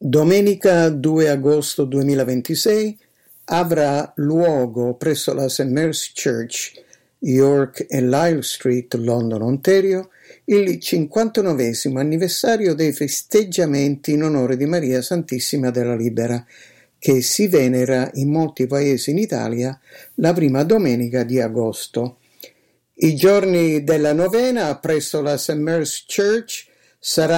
Domenica 2 agosto 2026 avrà luogo presso la St. Mary's Church, York e Lisle Street, London, Ontario, il 59° anniversario dei festeggiamenti in onore di Maria Santissima della Libera, che si venera in molti paesi in Italia la prima domenica di agosto. I giorni della novena presso la St. Mary's Church saranno